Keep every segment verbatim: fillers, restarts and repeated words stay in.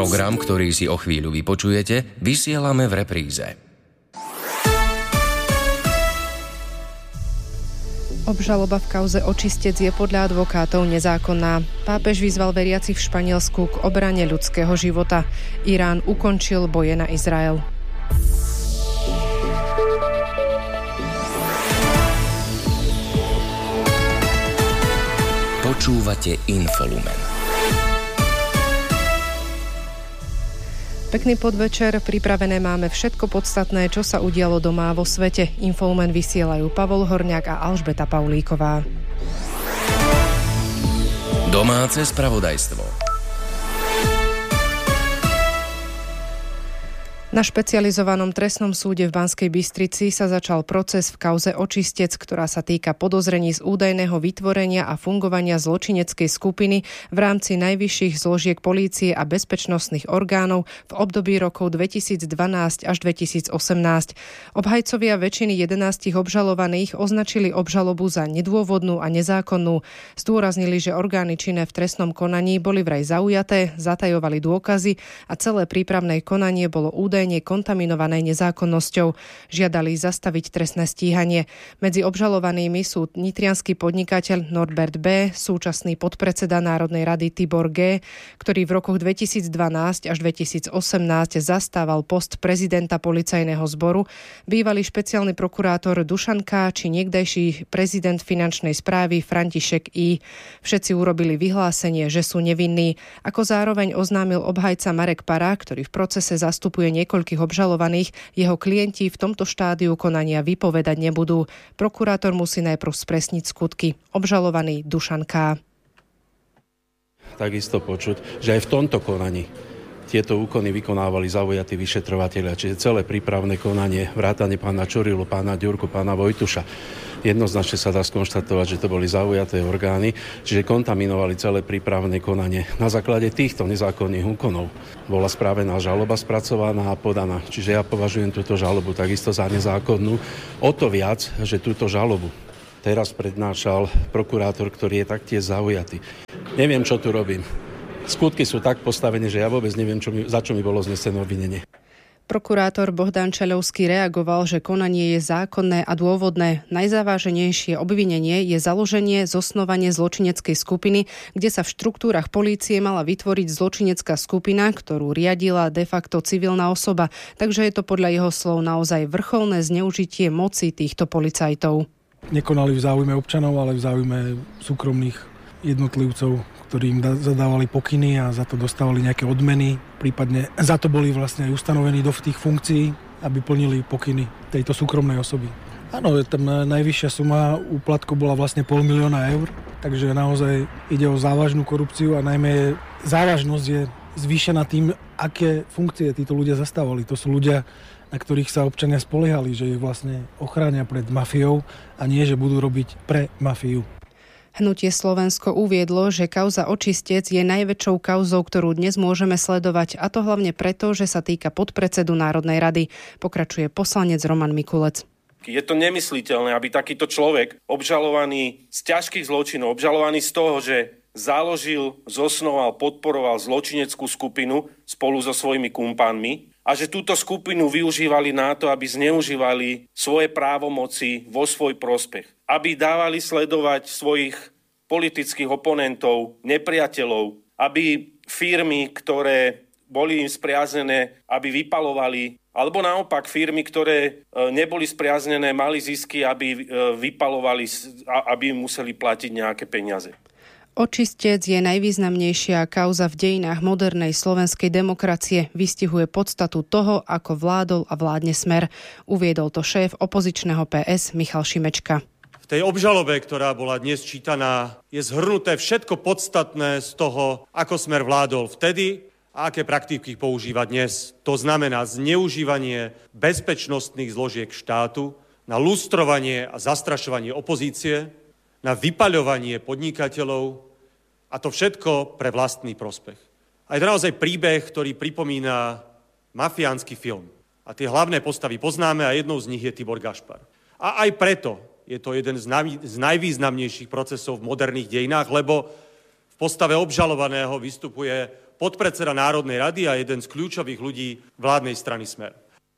Program, ktorý si o chvíľu vypočujete, vysielame v repríze. Obžaloba v kauze Očistec je podľa advokátov nezákonná. Pápež vyzval veriacich v Španielsku k obrane ľudského života. Irán ukončil boje na Izrael. Počúvate Infolumen. Pekný podvečer, pripravené máme všetko podstatné, čo sa udialo doma vo svete. Infolumen vysielajú Pavol Horňák a Alžbeta Paulíková. Domáce spravodajstvo. Na špecializovanom trestnom súde v Banskej Bystrici sa začal proces v kauze Očistec, ktorá sa týka podozrení z údajného vytvorenia a fungovania zločineckej skupiny v rámci najvyšších zložiek polície a bezpečnostných orgánov v období rokov dvetisícdvanásť až dvetisícosemnásť. Obhajcovia väčšiny jedenástich obžalovaných označili obžalobu za nedôvodnú a nezákonnú. Zdôraznili, že orgány činné v trestnom konaní boli vraj zaujaté, zatajovali dôkazy a celé prípravné konanie bolo údajné kontaminované nezákonnosťou. Žiadali zastaviť trestné stíhanie. Medzi obžalovanými sú nitriansky podnikateľ Norbert B., súčasný podpredseda Národnej rady Tibor G., ktorý v rokoch dvetisícdvanásť až dvetisícosemnásť zastával post prezidenta policajného zboru, bývalý špeciálny prokurátor Dušan K. či niekdajší prezident finančnej správy František I. Všetci urobili vyhlásenie, že sú nevinní. Ako zároveň oznámil obhajca Marek Para, ktorý v procese zastupuje niekoľko koľkých obžalovaných, jeho klienti v tomto štádiu konania vypovedať nebudú. Prokurátor musí najprv spresniť skutky. Obžalovaný Dušan K. Takisto počuť, že aj v tomto konaní tieto úkony vykonávali zaujatí vyšetrovatelia, čiže celé prípravné konanie, vrátane pána Čurilu, pána Ďurku, pána Vojtuša. Jednoznačne sa dá skonštatovať, že to boli zaujaté orgány, čiže kontaminovali celé prípravné konanie. Na základe týchto nezákonných úkonov bola správená žaloba spracovaná a podaná. Čiže ja považujem túto žalobu takisto za nezákonnú. O to viac, že túto žalobu teraz prednášal prokurátor, ktorý je taktiež zaujatý. Neviem, čo tu robím. Skutky sú tak postavené, že ja vôbec neviem, čo mi, za čo mi bolo znesené obvinenie. Prokurátor Bohdan Čeľovský reagoval, že konanie je zákonné a dôvodné. Najzávaženejšie obvinenie je založenie, zosnovanie zločineckej skupiny, kde sa v štruktúrach polície mala vytvoriť zločinecká skupina, ktorú riadila de facto civilná osoba. Takže je to podľa jeho slov naozaj vrcholné zneužitie moci týchto policajtov. Nekonali v záujme občanov, ale v záujme súkromných jednotlivcov, ktorí im zadávali pokyny a za to dostávali nejaké odmeny. Prípadne za to boli vlastne aj ustanovení do tých funkcií, aby plnili pokyny tejto súkromnej osoby. Áno, tam najvyššia suma úplatku bola vlastne pol milióna eur, takže naozaj ide o závažnú korupciu a najmä závažnosť je zvýšená tým, aké funkcie títo ľudia zastávali. To sú ľudia, na ktorých sa občania spoliehali, že ich vlastne ochránia pred mafiou a nie, že budú robiť pre mafiu. Hnutie Slovensko uviedlo, že kauza Očistec je najväčšou kauzou, ktorú dnes môžeme sledovať, a to hlavne preto, že sa týka podpredsedu Národnej rady. Pokračuje poslanec Roman Mikulec. Je to nemysliteľné, aby takýto človek, obžalovaný z ťažkých zločinov, obžalovaný z toho, že založil, zosnoval, podporoval zločineckú skupinu spolu so svojimi kumpánmi a že túto skupinu využívali na to, aby zneužívali svoje právomoci vo svoj prospech. Aby dávali sledovať svojich politických oponentov, nepriateľov, aby firmy, ktoré boli im spriaznené, aby vypalovali, alebo naopak firmy, ktoré neboli spriaznené, mali zisky, aby vypalovali, aby museli platiť nejaké peniaze. Očistec je najvýznamnejšia kauza v dejinách modernej slovenskej demokracie. Vystihuje podstatu toho, ako vládol a vládne Smer. Uviedol to šéf opozičného pé es Michal Šimečka. V tej obžalobe, ktorá bola dnes čítaná, je zhrnuté všetko podstatné z toho, ako Smer vládol vtedy a aké praktiky používa dnes. To znamená zneužívanie bezpečnostných zložiek štátu na lustrovanie a zastrašovanie opozície, na vypaľovanie podnikateľov, a to všetko pre vlastný prospech. A je to naozaj príbeh, ktorý pripomína mafiánsky film. A tie hlavné postavy poznáme a jednou z nich je Tibor Gašpar. A aj preto je to jeden z najvýznamnejších procesov v moderných dejinách, lebo v V postave obžalovaného vystupuje podpredseda Národnej rady a jeden z kľúčových ľudí vládnej strany Smer.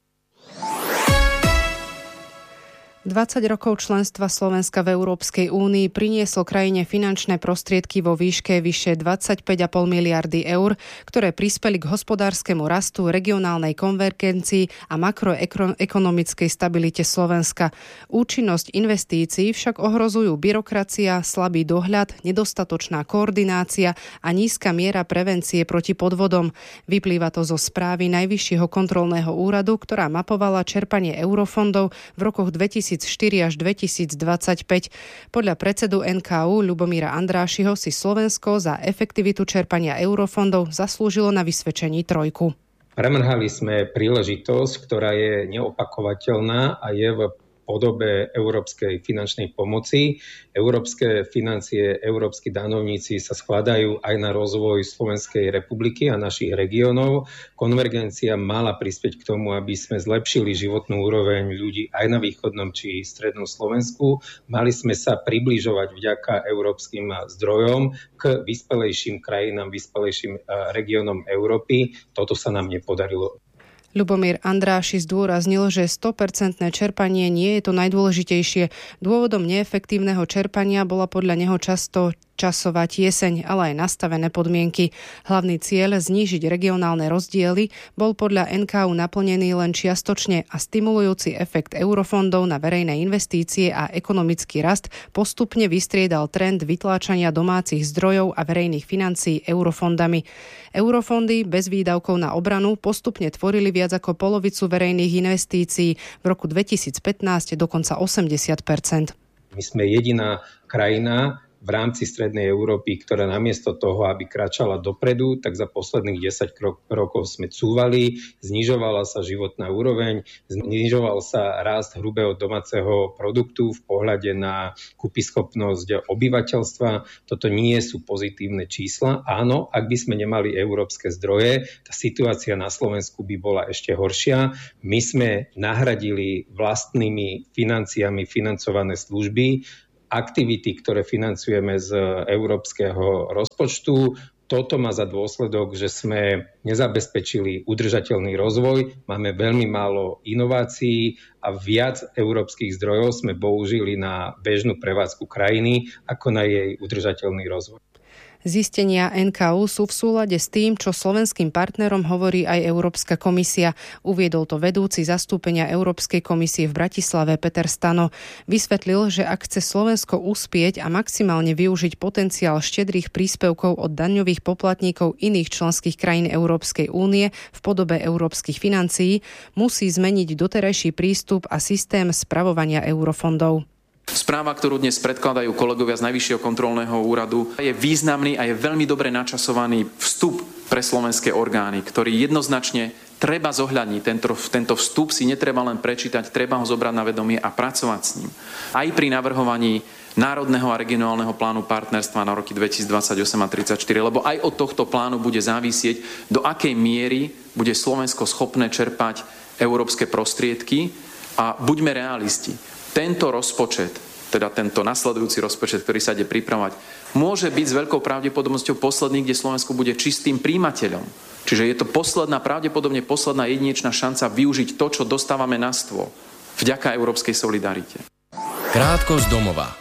dvadsať rokov členstva Slovenska v Európskej únii prinieslo krajine finančné prostriedky vo výške vyše dvadsaťpäť celá päť miliardy eur, ktoré prispeli k hospodárskemu rastu, regionálnej konvergencii a makroekonomickej stabilite Slovenska. Účinnosť investícií však ohrozujú byrokracia, slabý dohľad, nedostatočná koordinácia a nízka miera prevencie proti podvodom. Vyplýva to zo správy Najvyššieho kontrolného úradu, ktorá mapovala čerpanie eurofondov v rokoch dvetisícštyri až dvetisícdvadsaťpäť. Podľa predsedu en ká ú Ľubomíra Andrášiho si Slovensko za efektivitu čerpania eurofondov zaslúžilo na vysvedčení trojku. Premrhali sme príležitosť, ktorá je neopakovateľná a je v podobe európskej finančnej pomoci. Európske financie, európski daňovníci sa skladajú aj na rozvoj Slovenskej republiky a našich regiónov. Konvergencia mala prispieť k tomu, aby sme zlepšili životnú úroveň ľudí aj na východnom či strednom Slovensku. Mali sme sa približovať vďaka európskym zdrojom k vyspelejším krajinám, vyspelejším regiónom Európy. Toto sa nám nepodarilo. Ľubomír Andráši zdôraznil, že sto percent čerpanie nie je to najdôležitejšie. Dôvodom neefektívneho čerpania bola podľa neho často časová tieseň, ale aj nastavené podmienky. Hlavný cieľ znížiť regionálne rozdiely bol podľa en ká ú naplnený len čiastočne a stimulujúci efekt eurofondov na verejné investície a ekonomický rast postupne vystriedal trend vytláčania domácich zdrojov a verejných financií eurofondami. Eurofondy bez výdavkov na obranu postupne tvorili viac ako polovicu verejných investícií, v roku dvetisícpätnásť dokonca osemdesiat percent. My sme jediná krajina v rámci Strednej Európy, ktorá namiesto toho, aby kráčala dopredu, tak za posledných desať rokov sme cúvali, znižovala sa životná úroveň, znižoval sa rast hrubého domáceho produktu v pohľade na kúpyschopnosť obyvateľstva. Toto nie sú pozitívne čísla. Áno, ak by sme nemali európske zdroje, tá situácia na Slovensku by bola ešte horšia. My sme nahradili vlastnými financiami financované služby, aktivity, ktoré financujeme z európskeho rozpočtu. Toto má za dôsledok, že sme nezabezpečili udržateľný rozvoj, máme veľmi málo inovácií a viac európskych zdrojov sme použili na bežnú prevádzku krajiny ako na jej udržateľný rozvoj. Zistenia en ká ú sú v súlade s tým, čo slovenským partnerom hovorí aj Európska komisia. Uviedol to vedúci zastúpenia Európskej komisie v Bratislave Peter Stano. Vysvetlil, že ak chce Slovensko uspieť a maximálne využiť potenciál štedrých príspevkov od daňových poplatníkov iných členských krajín Európskej únie v podobe európskych financií, musí zmeniť doterajší prístup a systém spravovania eurofondov. Správa, ktorú dnes predkladajú kolegovia z Najvyššieho kontrolného úradu, je významný a je veľmi dobre načasovaný vstup pre slovenské orgány, ktorý jednoznačne treba zohľadniť. Tento, tento vstup si netreba len prečítať, treba ho zobrať na vedomie a pracovať s ním. Aj pri navrhovaní národného a regionálneho plánu partnerstva na roky dvetisícdvadsaťosem a tridsaťštyri, lebo aj od tohto plánu bude závisieť, do akej miery bude Slovensko schopné čerpať európske prostriedky a buďme realisti. Tento rozpočet, teda tento nasledujúci rozpočet, ktorý sa ide pripravovať, môže byť s veľkou pravdepodobnosťou posledný, kde Slovensko bude čistým príjimateľom. Čiže je to posledná, pravdepodobne posledná jedinečná šanca využiť to, čo dostávame na stôl. Vďaka európskej solidarite. Krátko z domova.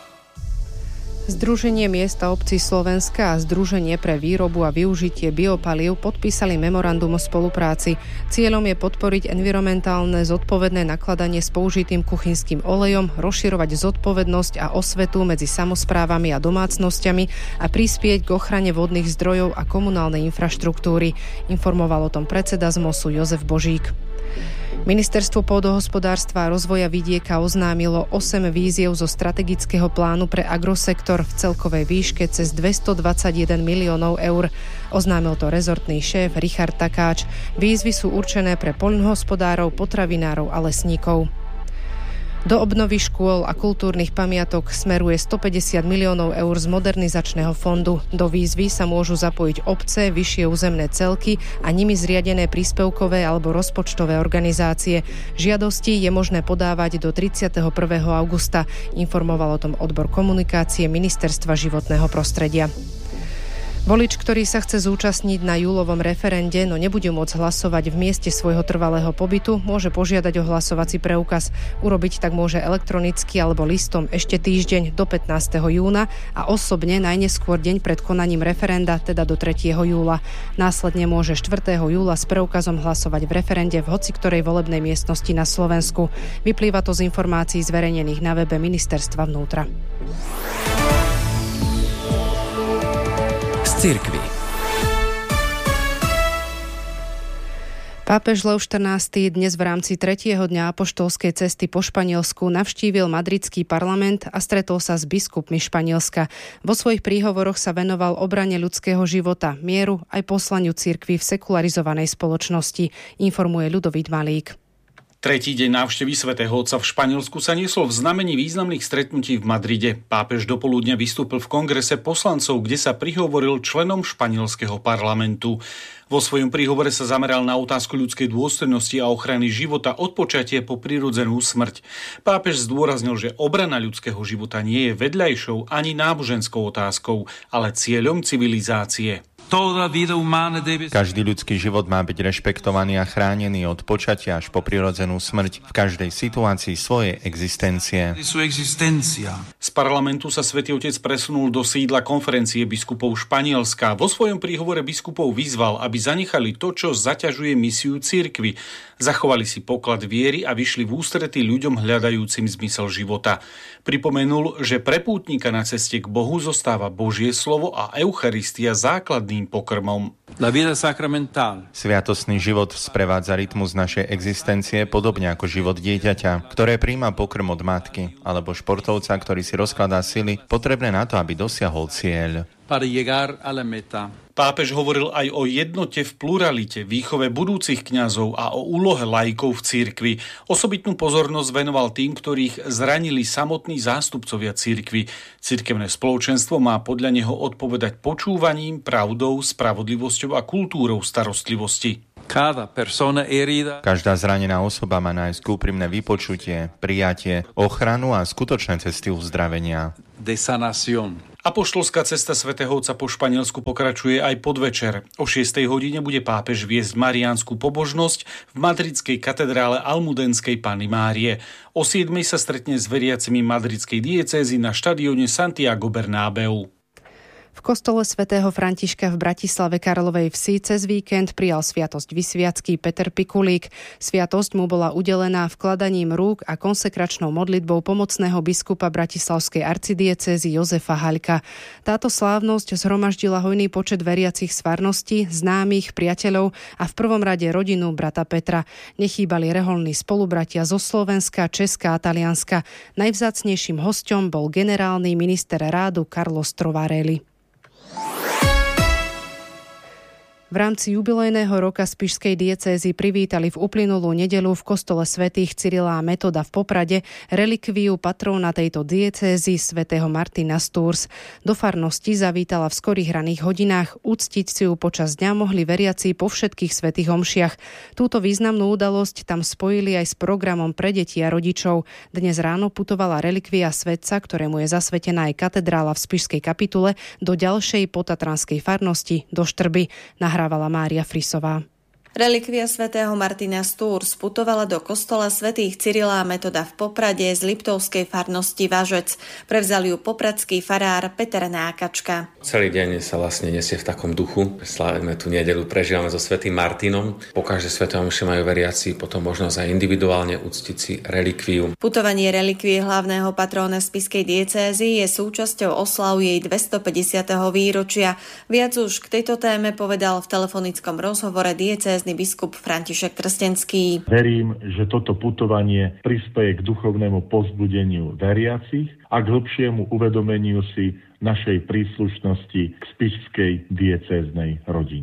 Združenie miest a obcí Slovenska a Združenie pre výrobu a využitie biopalív podpísali memorandum o spolupráci. Cieľom je podporiť environmentálne zodpovedné nakladanie s použitým kuchynským olejom, rozširovať zodpovednosť a osvetu medzi samosprávami a domácnosťami a prispieť k ochrane vodných zdrojov a komunálnej infraštruktúry. Informoval o tom predseda zmosu Jozef Božík. Ministerstvo pôdohospodárstva a rozvoja vidieka oznámilo osem víziev zo strategického plánu pre agrosektor v celkovej výške cez dvestodvadsaťjeden miliónov eur. Oznámil to rezortný šéf Richard Takáč. Výzvy sú určené pre poľnohospodárov, potravinárov a lesníkov. Do obnovy škôl a kultúrnych pamiatok smeruje stopäťdesiat miliónov eur z modernizačného fondu. Do výzvy sa môžu zapojiť obce, vyššie územné celky a nimi zriadené príspevkové alebo rozpočtové organizácie. Žiadosti je možné podávať do tridsiateho prvého augusta. Informoval o tom odbor komunikácie Ministerstva životného prostredia. Volič, ktorý sa chce zúčastniť na júlovom referende, no nebude môcť hlasovať v mieste svojho trvalého pobytu, môže požiadať o hlasovací preukaz. Urobiť tak môže elektronicky alebo listom ešte týždeň do pätnásteho júna a osobne najneskôr deň pred konaním referenda, teda do tretieho júla. Následne môže štvrtého júla s preukazom hlasovať v referende v hociktorej volebnej miestnosti na Slovensku. Vyplýva to z informácií zverejnených na webe Ministerstva vnútra. Cirkvi. Pápež Lev štrnásty dnes v rámci tretieho dňa apoštolskej cesty po Španielsku navštívil madridský parlament a stretol sa s biskupmi Španielska. Vo svojich príhovoroch sa venoval obrane ľudského života, mieru aj poslaniu cirkvi v sekularizovanej spoločnosti, informuje Ľudovít Malík. Tretí deň návštevy svätého Otca v Španielsku sa niesol v znamení významných stretnutí v Madride. Pápež dopoludnia vystúpil v kongrese poslancov, kde sa prihovoril členom španielského parlamentu. Vo svojom príhovore sa zameral na otázku ľudskej dôstojnosti a ochrany života od počatia po prirodzenú smrť. Pápež zdôraznil, že obrana ľudského života nie je vedľajšou ani náboženskou otázkou, ale cieľom civilizácie. Každý ľudský život má byť rešpektovaný a chránený od počatia až po prirodzenú smrť v každej situácii svojej existencie. Z parlamentu sa Svätý Otec presunul do sídla konferencie biskupov Španielska. Vo svojom príhovore biskupov vyzval, aby zanechali to, čo zaťažuje misiu cirkvi. Zachovali si poklad viery a vyšli v ústrety ľuďom hľadajúcim zmysel života. Pripomenul, že pre pútnika na ceste k Bohu zostáva Božie slovo a Eucharistia základným pokrmom. Sviatostný život sprevádza rytmus našej existencie podobne ako život dieťaťa, ktoré príjma pokrm od matky, alebo športovca, ktorý si rozkladá sily potrebné na to, aby dosiahol cieľ. Pápež hovoril aj o jednote v pluralite, výchove budúcich kňazov a o úlohe laikov v cirkvi. Osobitnú pozornosť venoval tým, ktorých zranili samotní zástupcovia cirkvi. Cirkevné spoločenstvo má podľa neho odpovedať počúvaním, pravdou, spravodlivosťou a kultúrou starostlivosti. Každá zranená osoba má nájsť úprimné vypočutie, prijatie, ochranu a skutočné cesty uzdravenia. Apoštolská cesta svätého Otca po Španielsku pokračuje aj podvečer. O šiestej hodine bude pápež viesť mariánsku pobožnosť v madridskej katedrále Almudenskej Panny Márie. O siedmej sa stretne s veriacimi madridskej diecézy na štadióne Santiago Bernabéu. V kostole svätého Františka v Bratislave Karlovej Vsi cez víkend prijal sviatosť vysviacky Peter Pikulík. Sviatosť mu bola udelená vkladaním rúk a konsekračnou modlitbou pomocného biskupa bratislavskej arcidiecézy Jozefa Haľka. Táto slávnosť zhromaždila hojný počet veriacich z farnosti, známych, priateľov a v prvom rade rodinu brata Petra. Nechýbali reholní spolubratia zo Slovenska, Česka a Talianska. Najvzácnejším hosťom bol generálny minister rádu Carlos Trovarelli. V rámci jubilejného roka spišskej diecézy privítali v uplynulú nedeľu v kostole svätých Cyrila a Metoda v Poprade relikviu patróna tejto diecézy svätého Martina z Tours. Do farnosti zavítala v skorých raných hodinách. Uctiť si ju počas dňa mohli veriaci po všetkých svätých omšiach. Túto významnú udalosť tam spojili aj s programom pre deti a rodičov. Dnes ráno putovala relikvia svätca, ktorému je zasvetená aj katedrála v spišskej kapitule, do ďalšej potatranskej farnosti, do Štrby. Hrávala Mária Frisová. Relikvia svätého Martina z Tours putovala do kostola svätých Cyrila a Metoda v Poprade z Liptovskej farnosti Važec. Prevzal ju popradský farár Peter Nákačka. Celý deň sa vlastne nesie v takom duchu. Slávime tú nedeľu, prežívame so svätým Martinom. Po každej svätej omši majú veriaci potom možnosť aj individuálne uctiť si relikviu. Putovanie relikvie hlavného patróna spišskej diecézy je súčasťou oslav jej dvestopäťdesiateho výročia. Viac už k tejto téme povedal v telefonickom rozhovore diecézny biskup František Trstenský. Verím, že toto putovanie prispeje k duchovnému povzbudeniu veriacich a k hlbšiemu uvedomeniu si našej príslušnosti k spišskej diecéznej rodine.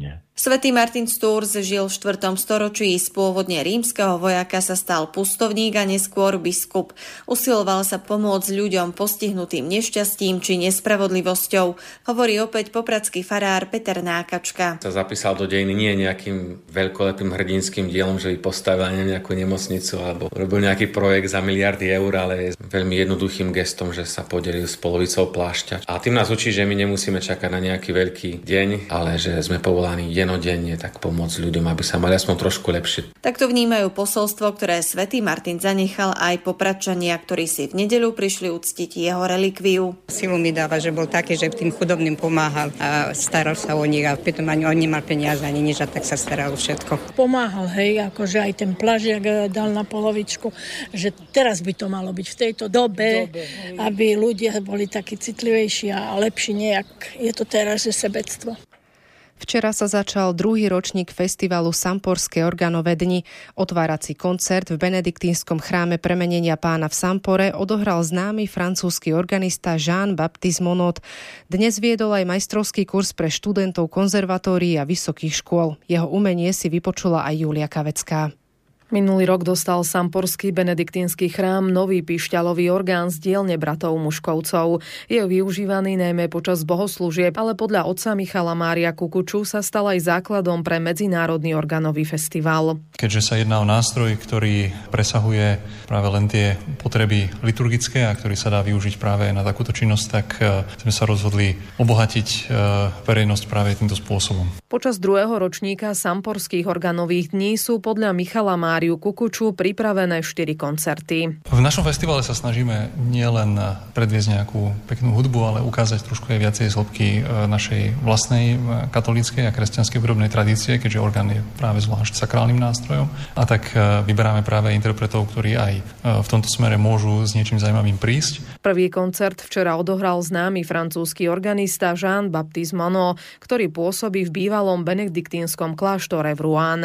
Svätý Martin z Tours žil v štvrtom storočí. Z pôvodne rímskeho vojaka sa stal pustovník a neskôr biskup. Usiloval sa pomôcť ľuďom postihnutým nešťastím či nespravodlivosťou, hovorí opäť popradský farár Peter Nákačka. Sa zapísal do dejiny nie nejakým veľkolepým hrdinským dielom, že by postavil nejakú nemocnicu alebo robil nejaký projekt za miliardy eur, ale je veľmi jednoduchým gestom, že sa podelil s polovicou plášťa. A tým nás učí, že my nemusíme čakať na nejaký veľký deň, ale že sme povolaní denodenne tak pomôcť ľuďom, aby sa mali aspoň trošku lepšie. Takto vnímajú posolstvo, ktoré svätý Martin zanechal aj popradčania, ktorí si v nedeľu prišli uctiť jeho relikviu. Silu mi dáva, že bol taký, že tým chudobným pomáhal a staral sa o nich a potom ani on nemal peniaze ani nič a tak sa staral o všetko. Pomáhal, hej, akože aj ten plažiak dal na polovičku, že teraz by to malo byť v tejto dobe, dobe aby ľudia boli takí citlivejší a lepší, nejak je to teraz, že sebectvo. Včera sa začal druhý ročník festivalu Samporské organové dni. Otvárací koncert v benediktínskom chráme Premenenia Pána v Sampore odohral známy francúzsky organista Jean-Baptiste Monod. Dnes viedol aj majstrovský kurz pre študentov konzervatórií a vysokých škôl. Jeho umenie si vypočula aj Julia Kavecká. Minulý rok dostal Samporský benediktínsky chrám nový pišťalový orgán z dielne bratov Muškovcov. Je využívaný najmä počas bohoslúžieb, ale podľa otca Michala Mária Kukuču sa stal aj základom pre medzinárodný organový festival. Keďže sa jedná o nástroj, ktorý presahuje práve len tie potreby liturgické a ktorý sa dá využiť práve na takúto činnosť, tak sme sa rozhodli obohatiť verejnosť práve týmto spôsobom. Počas druhého ročníka Samporských organových dní sú podľa Michala Máriu Kukuču pripravené štyri koncerty. V našom festivale sa snažíme nielen predviesť nejakú peknú hudbu, ale ukázať trošku aj viacej z hĺbky našej vlastnej katolíckej a kresťanskej hudobnej tradície, keďže orgán je práve zvlášť sakrálnym nástrojom. A tak vyberáme práve interpretov, ktorí aj v tomto smere môžu s niečím zaujímavým prísť. Prvý koncert včera odohral známy francúzsky organista Jean-Baptiste Monod, ktorý pôsobí v bývalom benediktínskom kláštore v Rouen.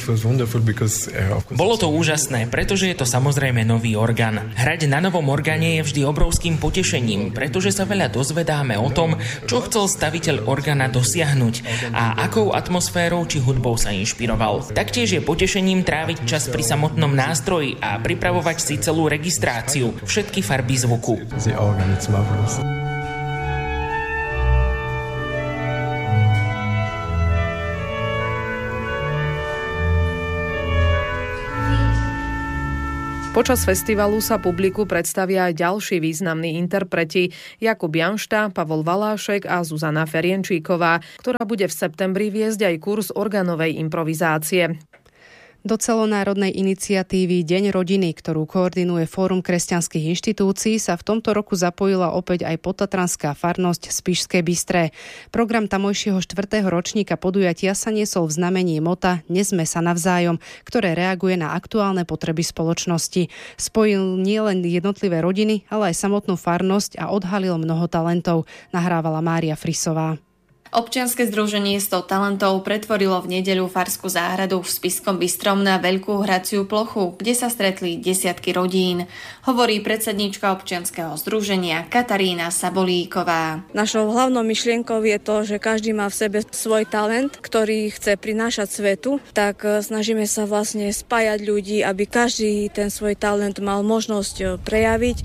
Bolo to úžasné, pretože je to samozrejme nový orgán. Hrať na novom orgáne je vždy obrovským potešením, pretože sa veľa dozvedáme o tom, čo chcel staviteľ orgána dosiahnuť a akou atmosférou či hudbou sa inšpiroval. Taktiež je potešením tráviť čas pri samotnom nástroji a pripravovať si celú registráciu, všetky farby zvuku. Počas festivalu sa publiku predstavia aj ďalší významní interpreti Jakub Janšta, Pavol Valášek a Zuzana Ferienčíková, ktorá bude v septembri viesť aj kurz organovej improvizácie. Do celonárodnej iniciatívy Deň rodiny, ktorú koordinuje Fórum kresťanských inštitúcií, sa v tomto roku zapojila opäť aj potatranská farnosť Spišské Bystré. Program tamojšieho štvrtého ročníka podujatia sa niesol v znamení mota Nesme sa navzájom, ktoré reaguje na aktuálne potreby spoločnosti. Spojil nielen jednotlivé rodiny, ale aj samotnú farnosť a odhalil mnoho talentov, nahrávala Mária Frisová. Občianske združenie sto talentov pretvorilo v nedeľu farskú záhradu v Spiskom Bystrom na veľkú hraciu plochu, kde sa stretli desiatky rodín, hovorí predsedníčka občianskeho združenia Katarína Sabolíková. Našou hlavnou myšlienkou je to, že každý má v sebe svoj talent, ktorý chce prinášať svetu, tak snažíme sa vlastne spájať ľudí, aby každý ten svoj talent mal možnosť prejaviť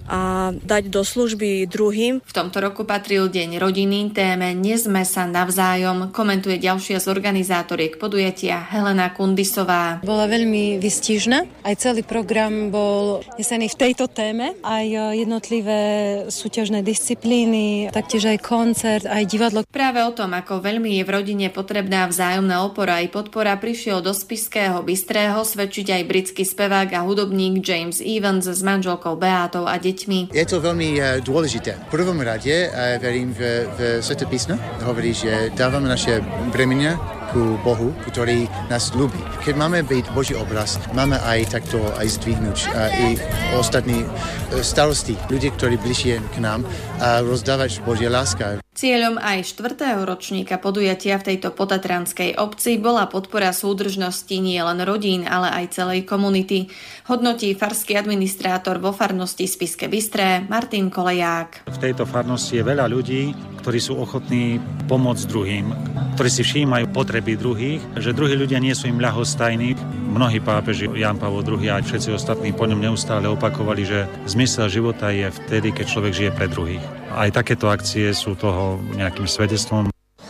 a dať do služby druhým. V tomto roku patril Deň rodiny téme Nesme sa navzájom, komentuje ďalšia z organizátoriek podujatia Helena Kundisová. Bola veľmi výstižná. Aj celý program bol nesený v tejto téme. Aj jednotlivé súťažné disciplíny, taktiež aj koncert, aj divadlo. Práve o tom, ako veľmi je v rodine potrebná vzájomná opora aj podpora, prišiel do Spišského Bystrého svedčiť aj britský spevák a hudobník James Evans s manželkou Beátou a deťmi. Je to veľmi dôležité. V prvom rade verím v, v Sväté písmo. Hovorí, že dávame naše bremenia ku Bohu, ktorý nás ľúbi. Keď máme byť Boží obraz, máme aj takto aj zdvihnúť uh, i ostatní uh, starosti, ľudí, ktorí bližšie k nám a rozdávať Božia láska. Cieľom aj štvrtého ročníka podujatia v tejto potatranskej obci bola podpora súdržnosti nie len rodín, ale aj celej komunity. Hodnotí farský administrátor vo farnosti Spišské Bystré Martin Koleják. V tejto farnosti je veľa ľudí, ktorí sú ochotní pomôcť druhým, ktorí si všímajú potreby druhých, že druhí ľudia nie sú im ľahostajní. Mnohí pápeži, Ján Pavol druhý a všetci ostatní po ňom neustále opakovali, že zmysel života je vtedy, keď človek žije pre druhých. Aj takéto akcie sú toho nejakým svedectvom.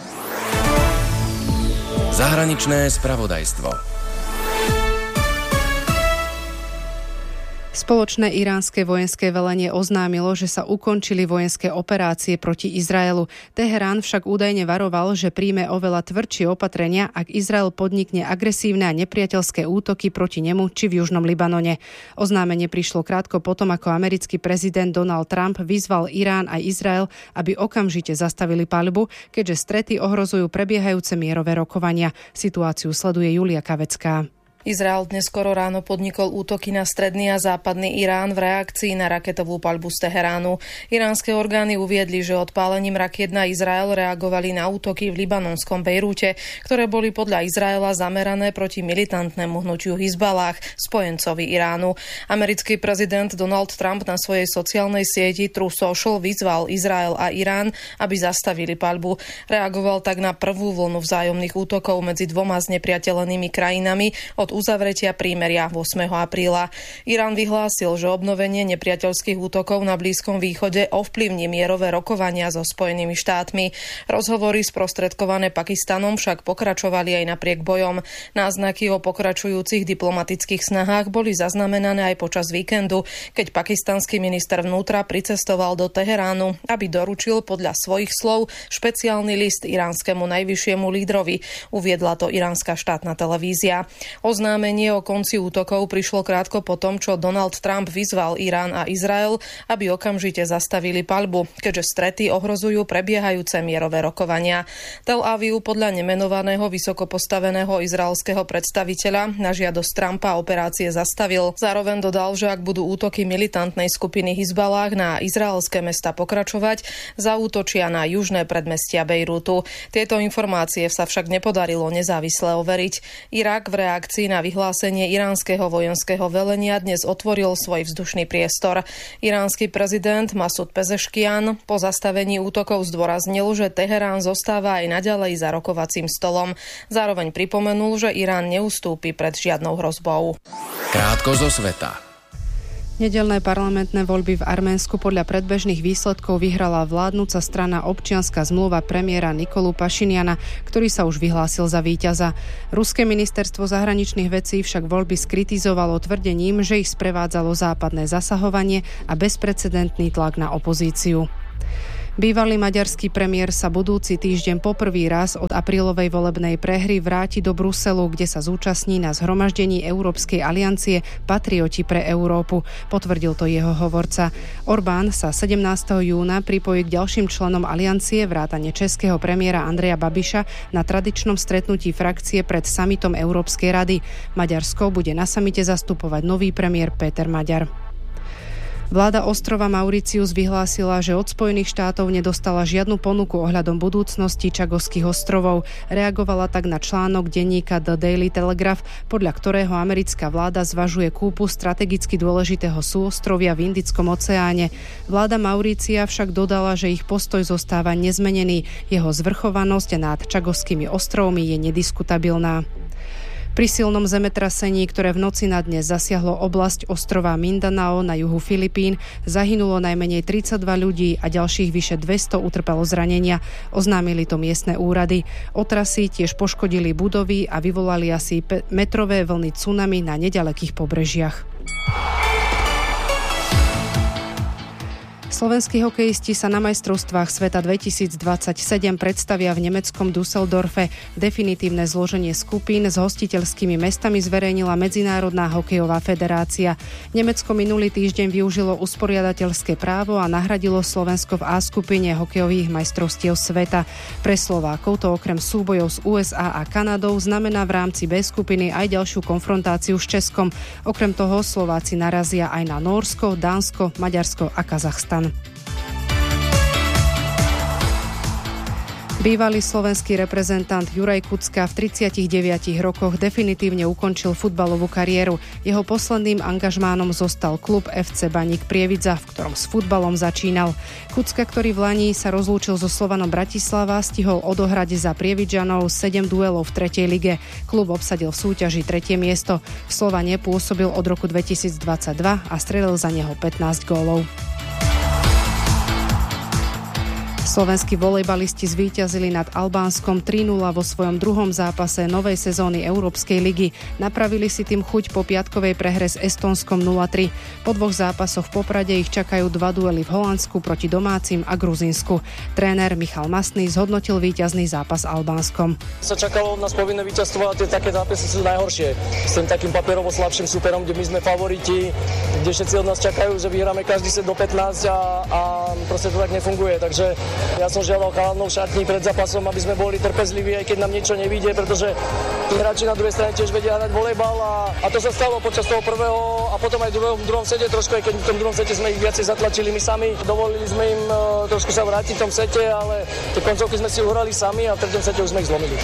Zahraničné spravodajstvo. Spoločné iránske vojenské velenie oznámilo, že sa ukončili vojenské operácie proti Izraelu. Teherán však údajne varoval, že príjme oveľa tvrdšie opatrenia, ak Izrael podnikne agresívne a nepriateľské útoky proti nemu či v južnom Libanone. Oznámenie prišlo krátko potom, ako americký prezident Donald Trump vyzval Irán a Izrael, aby okamžite zastavili paľbu, keďže strety ohrozujú prebiehajúce mierové rokovania. Situáciu sleduje Julia Kavecká. Izrael dnes skoro ráno podnikol útoky na stredný a západný Irán v reakcii na raketovú paľbu z Teheránu. Iránske orgány uviedli, že odpálením rakiet na Izrael reagovali na útoky v libanonskom Bejrúte, ktoré boli podľa Izraela zamerané proti militantnému hnutiu Hizbalách, spojencovi Iránu. Americký prezident Donald Trump na svojej sociálnej sieti True Social vyzval Izrael a Irán, aby zastavili paľbu. Reagoval tak na prvú vlnu vzájomných útokov medzi dvoma znepriateľenými krajinami od uzavretia prímeria ôsmeho apríla. Irán vyhlásil, že obnovenie nepriateľských útokov na Blízkom východe ovplyvní mierové rokovania so Spojenými štátmi. Rozhovory sprostredkované Pakistanom však pokračovali aj napriek bojom. Náznaky o pokračujúcich diplomatických snahách boli zaznamenané aj počas víkendu, keď pakistanský minister vnútra pricestoval do Teheránu, aby doručil podľa svojich slov špeciálny list iránskemu najvyššiemu lídrovi, uviedla to iránska štátna televízia. Oznámenie o konci útokov prišlo krátko po tom, čo Donald Trump vyzval Irán a Izrael, aby okamžite zastavili paľbu, keďže strety ohrozujú prebiehajúce mierové rokovania. Tel Aviv podľa nemenovaného vysokopostaveného izraelského predstaviteľa na žiadosť Trumpa operácie zastavil. Zároveň dodal, že ak budú útoky militantnej skupiny Hizbalách na izraelské mesta pokračovať, zaútočia na južné predmestia Bejrútu. Tieto informácie sa však nepodarilo nezávisle overiť. Irak v reakcii na vyhlásenie iránskeho vojenského velenia dnes otvoril svoj vzdušný priestor. Iránsky prezident Masud Pezeškian po zastavení útokov zdôraznil, že Teherán zostáva aj naďalej za rokovacím stolom. Zároveň pripomenul, že Irán neustúpi pred žiadnou hrozbou. Krátko zo sveta. Nedeľné parlamentné voľby v Arménsku podľa predbežných výsledkov vyhrala vládnuca strana Občianska zmluva premiéra Nikolu Pašiniana, ktorý sa už vyhlásil za víťaza. Ruské ministerstvo zahraničných vecí však voľby skritizovalo tvrdením, že ich sprevádzalo západné zasahovanie a bezprecedentný tlak na opozíciu. Bývalý maďarský premiér sa budúci týždeň poprvý raz od aprílovej volebnej prehry vráti do Bruselu, kde sa zúčastní na zhromaždení Európskej aliancie Patrioti pre Európu. Potvrdil to jeho hovorca. Orbán sa sedemnásteho júna pripojí k ďalším členom aliancie vrátane českého premiéra Andreja Babiša na tradičnom stretnutí frakcie pred samitom Európskej rady. Maďarsko bude na samite zastupovať nový premiér Péter Maďar. Vláda ostrova Mauritius vyhlásila, že od Spojených štátov nedostala žiadnu ponuku ohľadom budúcnosti Čagovských ostrovov. Reagovala tak na článok denníka The Daily Telegraph, podľa ktorého americká vláda zvažuje kúpu strategicky dôležitého súostrovia v Indickom oceáne. Vláda Maurícia však dodala, že ich postoj zostáva nezmenený. Jeho zvrchovanosť nad Čagovskými ostrovmi je nediskutabilná. Pri silnom zemetrasení, ktoré v noci na dnes zasiahlo oblasť ostrova Mindanao na juhu Filipín, zahynulo najmenej tridsaťdva ľudí a ďalších vyše dvesto utrpelo zranenia. Oznámili to miestne úrady. Otrasy tiež poškodili budovy a vyvolali asi metrové vlny tsunami na neďalekých pobrežiach. Slovenskí hokejisti sa na majstrovstvách sveta dvetisícdvadsaťsedem predstavia v nemeckom Düsseldorfe. Definitívne zloženie skupín s hostiteľskými mestami zverejnila Medzinárodná hokejová federácia. Nemecko minulý týždeň využilo usporiadateľské právo a nahradilo Slovensko v A skupine hokejových majstrovstiev sveta. Pre Slovákov to okrem súbojov z U S A a Kanadou znamená v rámci B skupiny aj ďalšiu konfrontáciu s Českom. Okrem toho Slováci narazia aj na Nórsko, Dánsko, Maďarsko a Kazachstan. Bývalý slovenský reprezentant Juraj Kucka v tridsiatich deviatich rokoch definitívne ukončil futbalovú kariéru. Jeho posledným angažmánom zostal klub ef cé Baník Prievidza, v ktorom s futbalom začínal. Kucka, ktorý v lani sa rozlúčil so Slovanom Bratislava, stihol odohrať za Prievidžanov sedem duelov v tretej lige. Klub obsadil v súťaži tretie miesto. V Slovane pôsobil od roku dvetisícdvadsaťdva a strelil za neho pätnásť gólov. Slovenskí volejbalisti zvíťazili nad Albánskom tri nula vo svojom druhom zápase novej sezóny Európskej ligy. Napravili si tým chuť po piatkovej prehre s Estónskom nula tri. Po dvoch zápasoch v Poprade ich čakajú dva duely v Holandsku proti domácim a Gruzínsku. Tréner Michal Masný zhodnotil víťazný zápas Albánskom. Sa čakalo od nás povinné víťazstvo, a tie také zápasy sú najhoršie. S tým takým papierovo slabším súperom, kde my sme favoriti, kde všetci od nás čakajú, že vyhráme každý set do pätnásť a, a proste to tak nefunguje. Takže ja som žiadal chalanov v šatni pred zápasom, aby sme boli trpezliví, aj keď nám niečo nevíde, pretože tí hráči na druhej strane tiež vedia hrať volejbal a, a to sa stalo počas toho prvého a potom aj v druhom, druhom sete trošku, aj keď v tom druhom sete sme ich viacej zatlačili my sami. Dovolili sme im uh, trošku sa vrátiť v tom sete, ale tie koncovky sme si uhrali sami a v treťom sete už sme ich zlomili.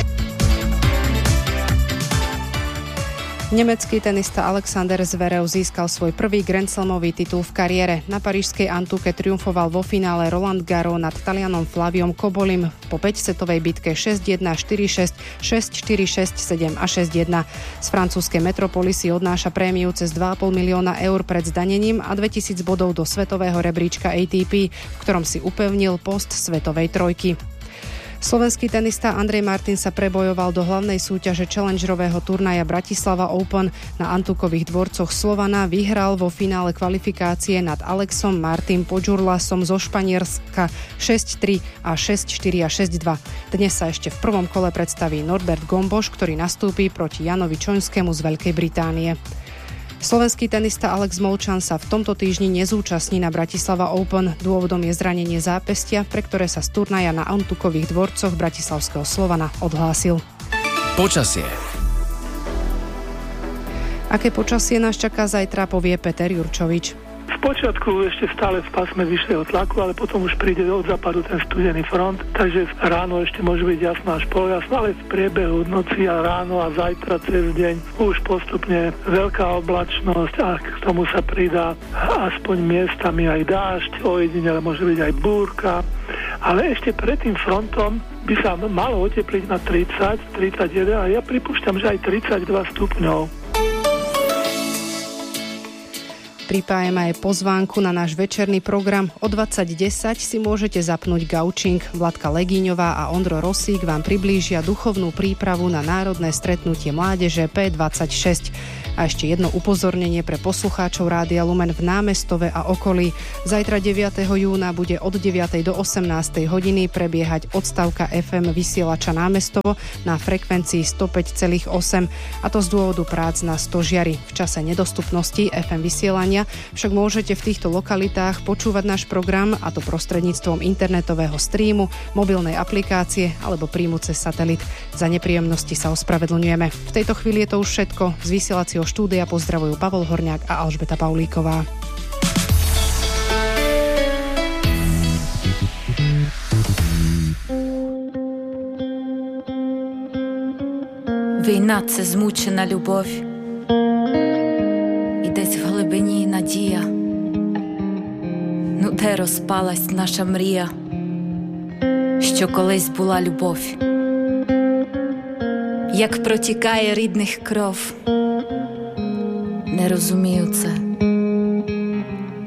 Nemecký tenista Alexander Zverev získal svoj prvý Grand Slamový titul v kariére. Na parížskej Antuke triumfoval vo finále Roland Garros nad Talianom Flaviom Kobolim po päťsetovej bitke šesť jedna, štyri šesť, šesť štyri, šesť sedem a šesť jedna. Z francúzskej metropolisy odnáša prémiu cez dva a pol milióna eur pred zdanením a dvetisíc bodov do svetového rebríčka á té pé, v ktorom si upevnil post svetovej trojky. Slovenský tenista Andrej Martin sa prebojoval do hlavnej súťaže challengerového turnaja Bratislava Open. Na Antukových dvorcoch Slovana vyhral vo finále kvalifikácie nad Alexom Martin Podžurlasom zo Španielska šesť tri a šesť štyri a šesť dva. Dnes sa ešte v prvom kole predstaví Norbert Gomboš, ktorý nastúpi proti Janovi Čoňskému z Veľkej Británie. Slovenský tenista Alex Molčan sa v tomto týždni nezúčastní na Bratislava Open. Dôvodom je zranenie zápestia, pre ktoré sa z turnaja na Antukových dvorcoch bratislavského Slovana odhlásil. Počasie. Aké počasie nás čaká zajtra, povie Peter Jurčovič. V počiatku ešte stále v pásme vyššieho tlaku, ale potom už príde od západu ten studený front, takže ráno ešte môže byť jasno až poljasno, ale v priebehu noci a ráno a zajtra cez deň už postupne veľká oblačnosť a k tomu sa pridá aspoň miestami aj dážď, ojedinele môže byť aj búrka, ale ešte pred tým frontom by sa malo otepliť na tridsať, tridsaťjeden a ja pripúšťam, že aj tridsaťdva stupňov. Pripájame aj pozvánku na náš večerný program. O dvadsať desať si môžete zapnúť Gaučing. Vladka Legíňová a Ondro Rosík vám priblížia duchovnú prípravu na národné stretnutie mládeže pé dvadsaťšesť. A ešte jedno upozornenie pre poslucháčov Rádia Lumen v Námestove a okolí. Zajtra deviateho júna bude od deviatej do osemnástej hodiny prebiehať odstavka ef em vysielača Námestovo na frekvencii sto päť celá osem, a to z dôvodu prác na stožiari. V čase nedostupnosti ef em vysielania však môžete v týchto lokalitách počúvať náš program, a to prostredníctvom internetového streamu, mobilnej aplikácie alebo príjmu cez satelit. Za nepríjemnosti sa ospravedlňujeme. V tejto chvíli je to už všetko. Z vysielacieho štúdia pozdravujú Pavol Horňák a Alžbeta Paulíková. Війна – це змучена любов, і десь в глибині надія. Ну де розпалась наша мрія, що колись була любов. Як протікає рідних кров, не розумію це.